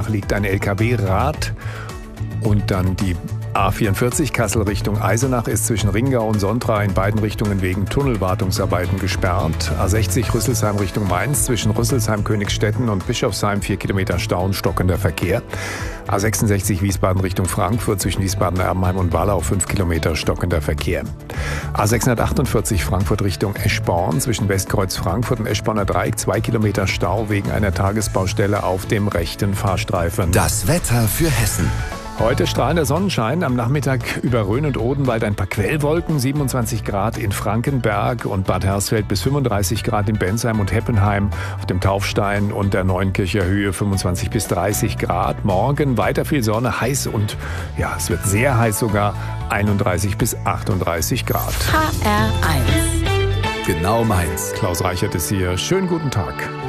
liegt ein LKW-Rad. Und dann die A44 Kassel Richtung Eisenach ist zwischen Ringau und Sontra in beiden Richtungen wegen Tunnelwartungsarbeiten gesperrt. A60 Rüsselsheim Richtung Mainz zwischen Rüsselsheim, Königstetten und Bischofsheim 4 Kilometer Stau und stockender Verkehr. A66 Wiesbaden Richtung Frankfurt zwischen Wiesbaden, Erbenheim und Wallau 5 Kilometer stockender Verkehr. A648 Frankfurt Richtung Eschborn zwischen Westkreuz Frankfurt und Eschborner Dreieck 2 Kilometer Stau wegen einer Tagesbaustelle auf dem rechten Fahrstreifen. Das Wetter für Hessen. Heute strahlender Sonnenschein, am Nachmittag über Rhön und Odenwald ein paar Quellwolken, 27 Grad in Frankenberg und Bad Hersfeld bis 35 Grad in Bensheim und Heppenheim, auf dem Taufstein und der Neunkircher Höhe 25 bis 30 Grad. Morgen weiter viel Sonne, heiß und ja, es wird sehr heiß sogar, 31 bis 38 Grad. HR1. Genau meins. Klaus Reichert ist hier. Schönen guten Tag.